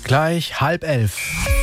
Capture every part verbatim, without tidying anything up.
Gleich halb elf.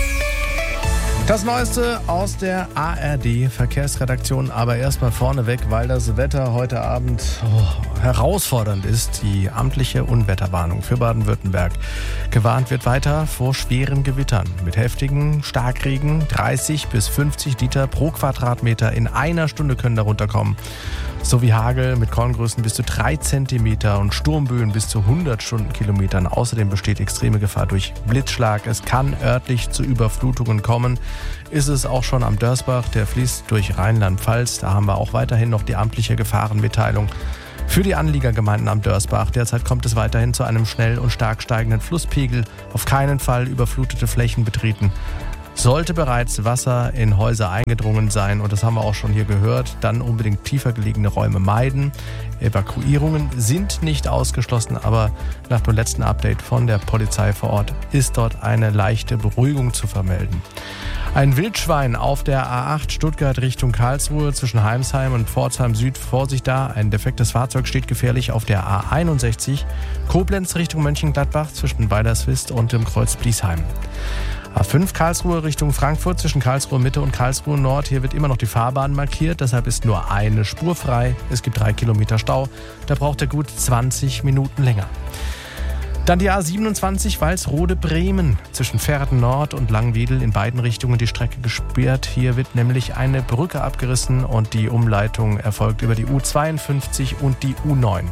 Das Neueste aus der A R D-Verkehrsredaktion, aber erstmal vorneweg, weil das Wetter heute Abend oh, herausfordernd ist. Die amtliche Unwetterwarnung für Baden-Württemberg. Gewarnt wird weiter vor schweren Gewittern mit heftigen Starkregen. dreißig bis fünfzig Liter pro Quadratmeter in einer Stunde können darunter kommen. Sowie Hagel mit Korngrößen bis zu drei Zentimeter und Sturmböen bis zu hundert Stundenkilometern. Außerdem besteht extreme Gefahr durch Blitzschlag. Es kann örtlich zu Überflutungen kommen. Ist es auch schon am Dörsbach, der fließt durch Rheinland-Pfalz. Da haben wir auch weiterhin noch die amtliche Gefahrenmitteilung für die Anliegergemeinden am Dörsbach. Derzeit kommt es weiterhin zu einem schnell und stark steigenden Flusspegel. Auf keinen Fall überflutete Flächen betreten. Sollte bereits Wasser in Häuser eingedrungen sein, und das haben wir auch schon hier gehört, dann unbedingt tiefer gelegene Räume meiden. Evakuierungen sind nicht ausgeschlossen, aber nach dem letzten Update von der Polizei vor Ort ist dort eine leichte Beruhigung zu vermelden. Ein Wildschwein auf der A acht Stuttgart Richtung Karlsruhe zwischen Heimsheim und Pforzheim Süd. Vorsicht da, ein defektes Fahrzeug steht gefährlich auf der A einundsechzig. Koblenz Richtung Mönchengladbach zwischen Weilerswist und dem Kreuz Bliesheim. A fünf Karlsruhe Richtung Frankfurt zwischen Karlsruhe Mitte und Karlsruhe Nord. Hier wird immer noch die Fahrbahn markiert, deshalb ist nur eine Spur frei. Es gibt drei Kilometer Stau, da braucht er gut zwanzig Minuten länger. Dann die A siebenundzwanzig Walsrode-Bremen zwischen Verden Nord und Langwedel, in beiden Richtungen die Strecke gesperrt. Hier wird nämlich eine Brücke abgerissen und die Umleitung erfolgt über die U zweiundfünfzig und die U neun.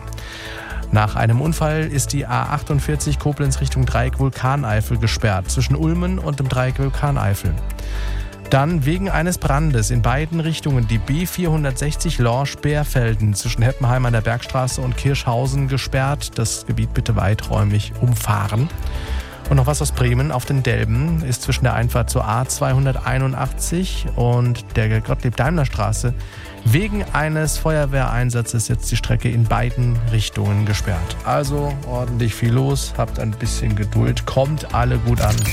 Nach einem Unfall ist die A achtundvierzig Koblenz Richtung Dreieck Vulkaneifel gesperrt, zwischen Ulmen und dem Dreieck Vulkaneifel. Dann wegen eines Brandes in beiden Richtungen die B vierhundertsechzig Lorsch-Bärfelden zwischen Heppenheim an der Bergstraße und Kirschhausen gesperrt. Das Gebiet bitte weiträumig umfahren. Und noch was aus Bremen. Auf den Delben ist zwischen der Einfahrt zur A zweihunderteinundachtzig und der Gottlieb-Daimler-Straße wegen eines Feuerwehreinsatzes jetzt die Strecke in beiden Richtungen gesperrt. Also ordentlich viel los, habt ein bisschen Geduld, kommt alle gut an.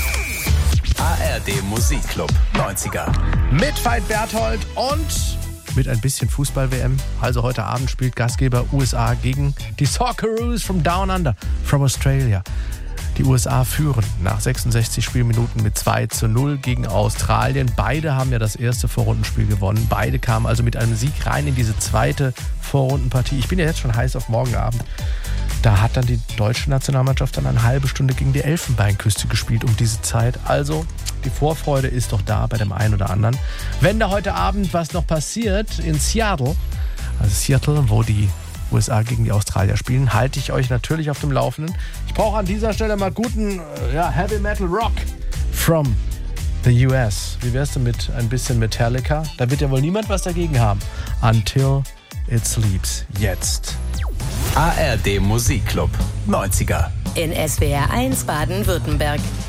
A R D Musikclub neunziger. Mit Veit Berthold und mit ein bisschen Fußball-W M. Also heute Abend spielt Gastgeber U S A gegen die Socceroos from Down Under, from Australia. Die U S A führen nach sechsundsechzig Spielminuten mit zwei zu null gegen Australien. Beide haben ja das erste Vorrundenspiel gewonnen. Beide kamen also mit einem Sieg rein in diese zweite Vorrundenpartie. Ich bin ja jetzt schon heiß auf morgen Abend. Da hat dann die deutsche Nationalmannschaft dann eine halbe Stunde gegen die Elfenbeinküste gespielt um diese Zeit. Also die Vorfreude ist doch da bei dem einen oder anderen. Wenn da heute Abend was noch passiert in Seattle, also Seattle, wo die U S A gegen die Australier spielen, halte ich euch natürlich auf dem Laufenden. Ich brauche an dieser Stelle mal guten ja, Heavy Metal Rock from the U S. Wie wär's denn mit ein bisschen Metallica? Da wird ja wohl niemand was dagegen haben. Until It Sleeps. Jetzt. A R D Musikclub neunziger. In S W R eins Baden-Württemberg.